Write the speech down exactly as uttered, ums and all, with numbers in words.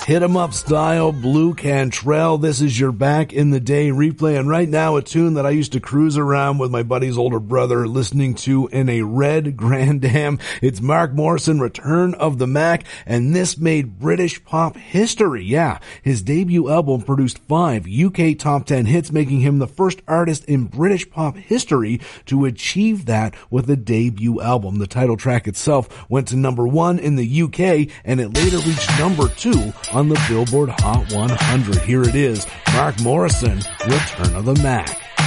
Hit 'em up style, Blue Cantrell. This is your back in the day replay. And right now a tune that I used to cruise around with my buddy's older brother listening to in a red Grand Am. It's Mark Morrison, Return of the Mac. And this made British pop history. Yeah, his debut album produced five U K top ten hits, making him the first artist in British pop history to achieve that with a debut album. The title track itself went to number one in the U K, and it later reached number two on the Billboard Hot one hundred. Here it is, Mark Morrison, Return of the Mac.